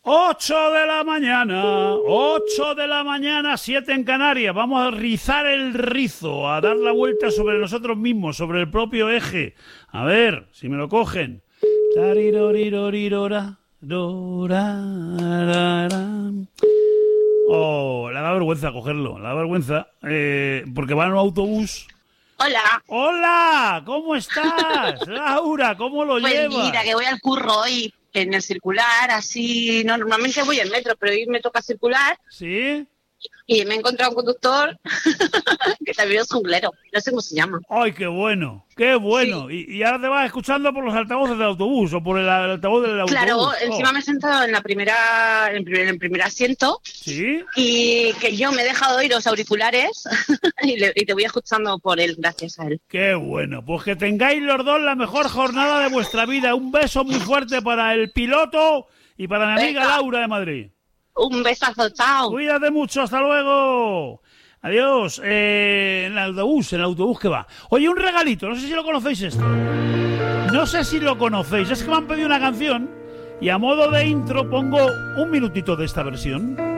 8 de la mañana, 8 de la mañana, 7 en Canarias. Vamos a rizar el rizo, a dar la vuelta sobre nosotros mismos, sobre el propio eje. A ver, si me lo cogen. Oh, le da vergüenza cogerlo, le da vergüenza, porque va en un autobús. Hola. Hola, ¿cómo estás? Laura, ¿cómo lo llevas? Pues mira, que voy al curro hoy en el circular, así, no, normalmente voy en metro, pero hoy me toca circular. ¿Sí? Y me he encontrado un conductor que también es junglero, no sé cómo se llama. ¡Ay, qué bueno! ¡Qué bueno! Sí. Y ahora te vas escuchando por los altavoces del autobús o por el altavoz del autobús. Claro, encima me he sentado en el primer asiento. ¿Sí? Y que yo me he dejado ir los auriculares y te voy escuchando por él, gracias a él. ¡Qué bueno! Pues que tengáis los dos la mejor jornada de vuestra vida. Un beso muy fuerte para el piloto y para mi amiga Laura de Madrid. Un besazo, chao. Cuídate mucho, hasta luego. Adiós. En el autobús que va. Oye, un regalito, no sé si lo conocéis esto. No sé si lo conocéis. Es que me han pedido una canción y a modo de intro pongo un minutito de esta versión.